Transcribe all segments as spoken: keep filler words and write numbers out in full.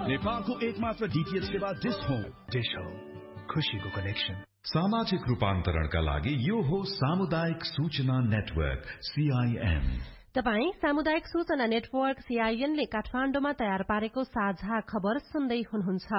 नेपालको एकमात्र डीटीएच सेवा डिश होम। डिश होम, खुशीको कनेक्सन। सामाजिक रूपान्तरणका लागि यो हो सामुदायिक सूचना नेटवर्क सीआईएन। तपाई सामुदायिक सूचना नेटवर्क सीआईएन ले काठमाडौँमा तयार पारेको साझा खबर सुन्दै हुनुहुन्छ।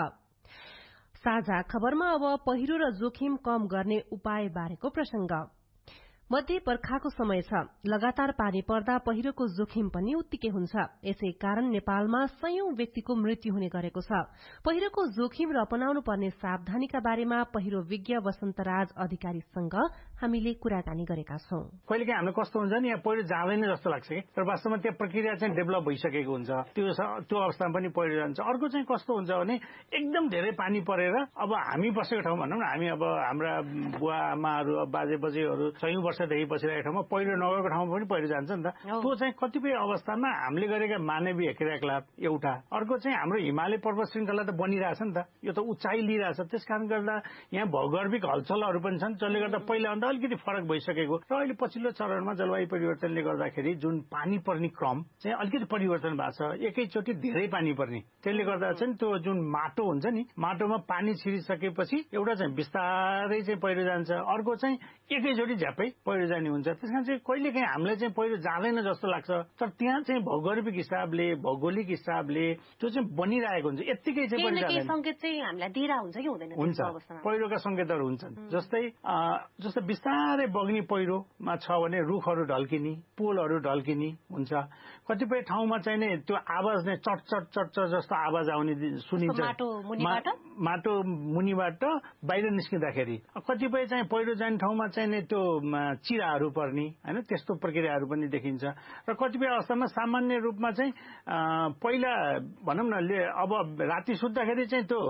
साझा खबरमा अब पहिरो र जोखिम कम गर्ने उपाय बारेको प्रसंग। मध्य बर्खाको समय छ, लगातार पानी पर्दा पहिरोको जोखिम पनि उत्तिकै हुन्छ। यसै कारण नेपालमा सयौं व्यक्तिको मृत्यु हुने गरेको छ। पहिरोको जोखिम र अपनाउनु पर्ने सावधानीका बारेमा पहिरो विज्ञ वसन्तराज अधिकारीसँग हामीले कुराकानी गरेका छौं। कहिलेकाहीँ हामीलाई कस्तो हुन्छ नि, यहाँ पहिरो जाँदैन जस्तो लाग्छ कि, तर वास्तवमा त्यो प्रक्रिया चाहिँ डेभलप भइसकेको हुन्छ। त्यो त्यो अवस्थामा पनि पहिरो जान्छ। अर्को चाहिँ कस्तो हुन्छ भने एकदम धेरै पानी परेर अब हामी बसेको ठाउँ भनौँ न, हामी अब हाम्रा बुवा आमाहरू बाजे बजेहरू सयौं वर्षदेखि बसिरहेको ठाउँमा पहिरो नगएको ठाउँमा पनि पहिरो जान्छ नि त। त्यो चाहिँ कतिपय अवस्थामा हामीले गरेका मानवीय क्रियाकलाप एउटा, अर्को चाहिँ हाम्रो हिमालय पर्वत श्रृङ्खला त बनिरहेछ नि त, यो त उचाइ लिइरहेछ। त्यस कारण गर्दा यहाँ भौगर्भिक हलचलहरू पनि छन्, जसले गर्दा पहिलाभन्दा अलिकति फरक भइसकेको र अहिले पछिल्लो चरणमा जलवायु परिवर्तनले गर्दाखेरि जुन पानी पर्ने क्रम चाहिँ अलिकति परिवर्तन भएको छ। एकैचोटि धेरै पानी पर्ने, त्यसले गर्दा चाहिँ त्यो जुन माटो हुन्छ नि, माटोमा पानी छिरिसकेपछि एउटा चाहिँ बिस्तारै चाहिँ पहिरो जान्छ, अर्को चाहिँ एकैचोटि झ्यापै पहिरो जाने हुन्छ। त्यस कारण चाहिँ कहिलेकाहीँ हामीलाई चाहिँ पहिरो जाँदैन जस्तो लाग्छ, तर त्यहाँ चाहिँ भौगोलिक हिसाबले भौगोलिक हिसाबले त्यो चाहिँ बनिरहेको हुन्छ। यत्तिकै चाहिँ पहिरो संकेत चाहिँ हामीलाई दिएर हुन्छ कि हुँदैन? हुन्छ, पहिरोका संकेतहरू हुन्छन्। जस्तै जस्तै बिस्तारै बग्ने पहिरोमा छ भने रुखहरू ढल्किने, पोलहरू ढल्किने हुन्छ। कतिपय ठाउँमा चाहिँ नै त्यो आवाज नै चट चट चट चट जस्तो आवाज आउने सुनिन्छ, माटो मुनिबाट बाहिर निस्किँदाखेरि। कतिपय चाहिँ पहिरो जाने ठाउँमा चाहिँ नै त्यो चिराहरू पर्ने होइन, त्यस्तो प्रक्रियाहरू पनि देखिन्छ। र कतिपय अवस्थामा सामान्य रूपमा चाहिँ पहिला भनौँ न ले अब राति सुत्दाखेरि चाहिँ त्यो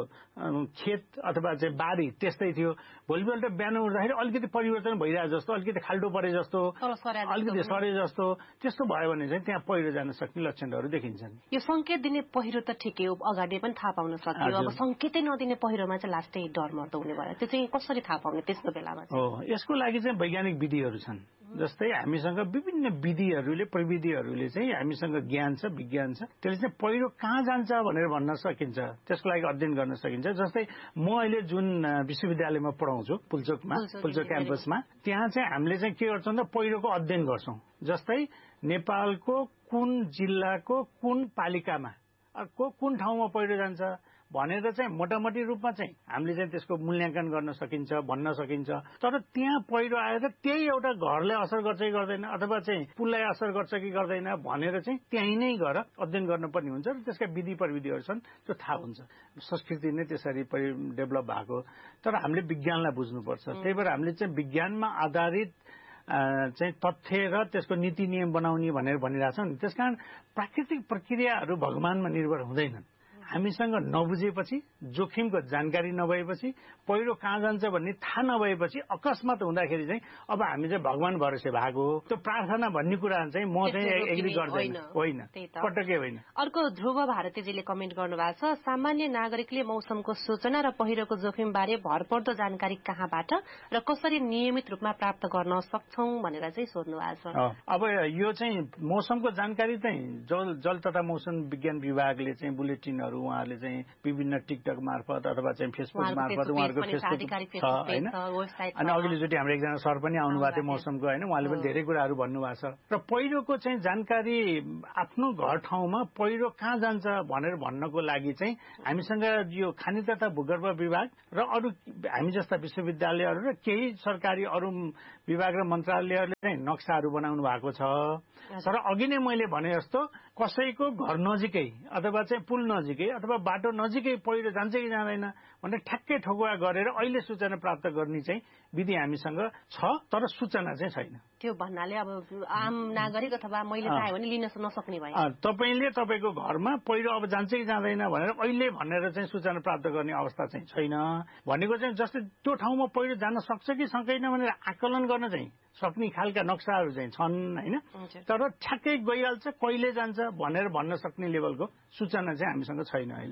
खेत अथवा चाहिँ बारी त्यस्तै थियो, भोलिपल्ट बिहान उठ्दाखेरि अलिकति परिवर्तन भइरहेको जस्तो, अलिकति खाल्डो परे जस्तो, अलिकति सरे जस्तो, त्यस्तो भयो भने चाहिँ त्यहाँ पहिरो जान सक्ने लक्षणहरू देखिन्छन्। यो संकेत दिने पहिरो त ठिकै हो, अगाडि पनि थाहा पाउन सक्यो। अब संकेतै नदिने पहिरोमा चाहिँ लास्टै डर मर्दो हुने भयो, त्यो चाहिँ कसरी थाहा पाउने त्यस्तो बेलामा? हो, यसको लागि चाहिँ वैज्ञानिक विधिहरू छन्। जस्तै हामीसँग विभिन्न विधिहरूले प्रविधिहरूले चाहिँ हामीसँग ज्ञान छ, विज्ञान छ, त्यसले चाहिँ पहिरो कहाँ जान्छ भनेर भन्न सकिन्छ, त्यसको लागि अध्ययन गर्न सकिन्छ। जस्तै म अहिले जुन विश्वविद्यालयमा पढाउँछु पुल्चोकमा, पुल्चोक क्याम्पसमा, त्यहाँ चाहिँ हामीले चाहिँ के गर्छौँ त पहिरोको अध्ययन गर्छौँ। जस्तै नेपालको कुन जिल्लाको कुन पालिकामा को कुन ठाउँमा पहिरो जान्छ भनेर चाहिँ मोटामोटी रूपमा चाहिँ हामीले चाहिँ त्यसको मूल्याङ्कन गर्न सकिन्छ, भन्न सकिन्छ। तर त्यहाँ पहिरो आएर त्यही एउटा घरलाई असर गर्छ कि गर्दैन, अथवा चाहिँ पुललाई असर गर्छ कि गर्दैन भनेर चाहिँ त्यहीँ नै गएर अध्ययन गर्नुपर्ने हुन्छ र त्यसका विधि प्रविधिहरू छन्, त्यो थाहा हुन्छ। संस्कृति नै त्यसरी डेभलप भएको, तर हामीले विज्ञानलाई बुझ्नुपर्छ। त्यही भएर हामीले चाहिँ विज्ञानमा आधारित चाहिँ तथ्य र त्यसको नीति नियम बनाउने भनेर भनिरहेछौँ नि। त्यसकारण प्राकृतिक प्रक्रियाहरू भगवानमा निर्भर हुँदैनन्। हामीसँग नबुझेपछि, जोखिमको जानकारी नभएपछि, पहिरो कहाँ जान्छ भन्ने थाहा नभएपछि अकस्मात हुँदाखेरि चाहिँ अब हामी चाहिँ भगवान भरोसे भएको हो, त्यो प्रार्थना भन्ने कुरा चाहिँ म चाहिँ एग्री गर्दैन, होइन, पटक्कै होइन। अर्को ध्रुव भारतीजीले कमेन्ट गर्नुभएको छ, सामान्य नागरिकले मौसमको सूचना र पहिरोको जोखिम बारे भरपर्दो जानकारी कहाँबाट र कसरी नियमित रूपमा प्राप्त गर्न सक्छौं भनेर चाहिँ सोध्नु भएको छ। अब यो चाहिँ मौसमको जानकारी चाहिँ जल जल तथा मौसम विज्ञान विभागले चाहिँ बुलेटिनहरू उहाँहरूले चाहिँ विभिन्न टिकटक मार्फत अथवा चाहिँ फेसबुक मार्फत उहाँहरूको फेसबुक छ होइन। अनि अघिल्लोचोटि हाम्रो एकजना सर पनि आउनुभएको थियो मौसमको होइन, उहाँले पनि धेरै कुराहरू भन्नुभएको छ। र पहिरोको चाहिँ जानकारी आफ्नो घर ठाउँमा पहिरो कहाँ जान्छ भनेर भन्नको लागि चाहिँ हामीसँग यो खानी तथा भूगर्भ विभाग र अरू हामी जस्ता विश्वविद्यालयहरू र केही सरकारी अरू विभाग र मन्त्रालयहरूले चाहिँ नक्साहरू बनाउनु भएको छ। तर अघि नै मैले भने जस्तो कसैको घर नजिकै अथवा चाहिँ पुल नजिकै अथवा बाटो नजिकै पहिरो जान्छ कि जाँदैन भनेर ठ्याक्कै ठोकुवा गरेर अहिले सूचना प्राप्त गर्ने चाहिँ विधि हामीसँग छ, तर सूचना चाहिँ छैन। त्यो भन्नाले अब आम नागरिक अथवा मैले चाहे भने लिन नसक्ने भयो। तपाईँले तपाईँको घरमा पहिरो अब जान्छ कि जाँदैन भनेर अहिले भनेर चाहिँ सूचना प्राप्त गर्ने अवस्था चाहिँ छैन। भनेको चाहिँ जस्तै त्यो ठाउँमा पहिरो जान सक्छ कि सक्दैन भनेर आकलन गर्न चाहिँ सक्ने खालका नक्साहरू चाहिँ छन् होइन, तर ठ्याक्कै गइहाल्छ कहिले जान्छ भनेर भन्न सक्ने लेभलको सूचना चाहिँ हामीसँग छैन अहिले।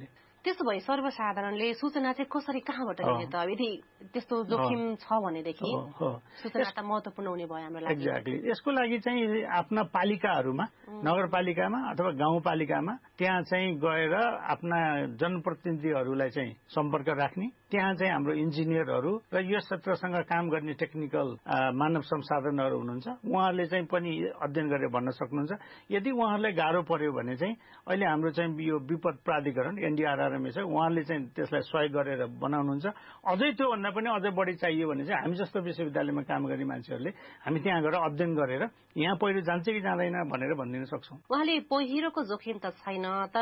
त्यसो भए सर्वसाधारणले सूचना चाहिँ कसरी कहाँबाट लिने त यदि त्यस्तो जोखिम छ भनेदेखि सूचना त महत्त्वपूर्ण हुने भयो हाम्रो लागि। एक्ज्याक्टली। यसको लागि चाहिँ आफ्ना पालिकाहरूमा नगरपालिकामा अथवा गाउँपालिकामा त्यहाँ चाहिँ गएर आफ्ना जनप्रतिनिधिहरूलाई चाहिँ सम्पर्क राख्ने, त्यहाँ चाहिँ हाम्रो इन्जिनियरहरू र यो क्षेत्रसँग काम गर्ने टेक्निकल मानव संसाधनहरू हुनुहुन्छ, उहाँहरूले चाहिँ पनि अध्ययन गरेर भन्न सक्नुहुन्छ। यदि उहाँहरूलाई गाह्रो पर्यो भने चाहिँ अहिले हाम्रो चाहिँ यो विपद प्राधिकरण एनडीआरआरएमए छ, उहाँले चाहिँ त्यसलाई सहयोग गरेर बनाउनुहुन्छ। अझै त्योभन्दा पनि अझै बढी चाहियो भने चाहिँ हामी जस्तो विश्वविद्यालयमा काम गर्ने मान्छेहरूले हामी त्यहाँ गएर अध्ययन गरेर यहाँ पहिरो जान्छ कि जाँदैन भनेर भनिदिन सक्छौँ। उहाँले पहिरोको जोखिम त छैन, तर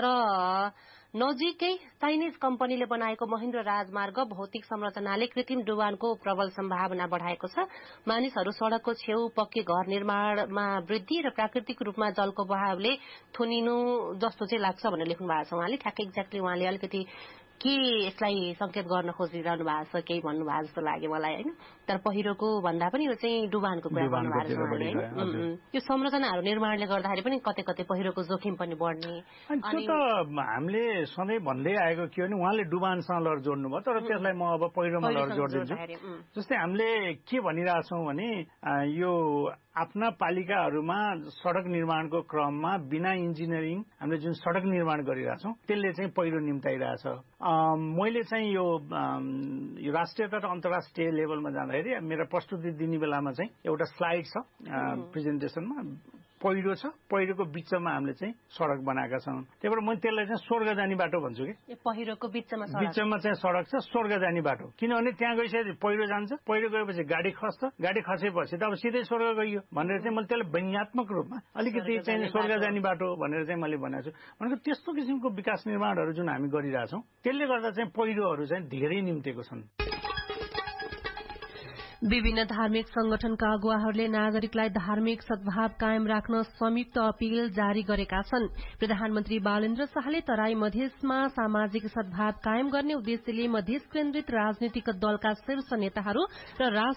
नजिकै चाइनिज कम्पनीले बनाएको महेन्द्र राजमार्ग भौतिक संरचनाले कृत्रिम डुबानको प्रबल सम्भावना बढ़ाएको छ। मानिसहरू सड़कको छेउ पक्की घर निर्माणमा वृद्धि र प्राकृतिक रूपमा जलको बहावले थुनिनु जस्तो चाहिँ लाग्छ भनेर लेख्नु भएको छ उहाँले। ठ्याक्कै एक्ज्याक्टली उहाँले अलिकति के यसलाई संकेत गर्न खोजिरहनु भएको छ केही भन्नु भएको जस्तो लाग्यो मलाई होइन। तर पहिरोको भन्दा पनि यो चाहिँ डुबानको कुरा गर्नु भएको छ उहाँले होइन। यो संरचनाहरू निर्माणले गर्दाखेरि पनि कतै कतै पहिरोको जोखिम पनि बढ्ने। त्यो त हामीले सधैँ भन्दै आएको के हो भने उहाँले डुबानसँग लहर जोड्नु भयो, तर त्यसलाई म अब पहिरोमा लहर जोडिदिन्छु। जस्तै हामीले के भनिरहेछौँ भने यो आफ्ना पालिकाहरूमा सड़क निर्माणको क्रममा बिना इन्जिनियरिङ हामीले जुन सड़क निर्माण गरिरहेछौँ त्यसले चाहिँ पहिरो निम्ताइरहेछ। मैले चाहिँ यो राष्ट्रिय तथा अन्तर्राष्ट्रिय लेभलमा जाँदाखेरि मेरो प्रस्तुति दिने बेलामा चाहिँ एउटा स्लाइड छ प्रेजेन्टेसनमा, पहिरो छ, पहिरोको बिचमा हामीले चाहिँ सड़क बनाएका छौँ। त्यही भएर मैले त्यसलाई चाहिँ स्वर्ग जाने बाटो भन्छु कि पहिरोको बिचमा बिचमा चाहिँ सड़क छ, स्वर्ग जाने बाटो। किनभने त्यहाँ गइसकेपछि पहिरो जान्छ, पहिरो गएपछि गाडी खस्छ, गाडी खसेपछि त अब सिधै स्वर्ग गइयो भनेर चाहिँ मैले त्यसलाई व्यङ्ग्यात्मक रूपमा अलिकति चाहिँ स्वर्ग जाने बाटो भनेर चाहिँ मैले भनेको छु। भनेको त्यस्तो किसिमको विकास निर्माणहरू जुन हामी गरिरहेछौँ त्यसले गर्दा चाहिँ पहिरोहरू चाहिँ धेरै निम्तेको छन्। विभिन्न धार्मिक संगठनका अगुवाहरूले नागरिकलाई धार्मिक सद्भाव कायम राख्न संयुक्त अपील जारी गरेका छन्। प्रधानमन्त्री बालेन्द्र शाहले तराई मधेसमा सामाजिक सद्भाव कायम गर्ने उद्देश्यले मधेस केन्द्रित राजनीतिक दलका शीर्ष नेताहरू र